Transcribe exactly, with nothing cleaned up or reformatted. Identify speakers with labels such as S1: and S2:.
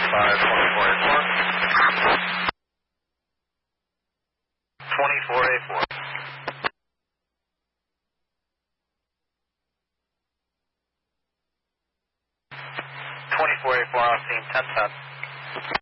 S1: five, twenty-four A four. twenty-four A four. twenty-four A four on scene, ten ten.